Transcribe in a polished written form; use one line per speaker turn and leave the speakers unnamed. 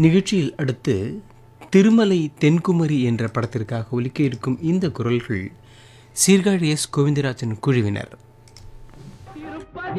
நிகழ்ச்சியில் அடுத்து திருமலை தென்குமரி என்ற படத்திற்காக ஒலிக்க இருக்கும் இந்த குரல்கள் சீர்காழி எஸ் கோவிந்தராஜன் குழுவினர்.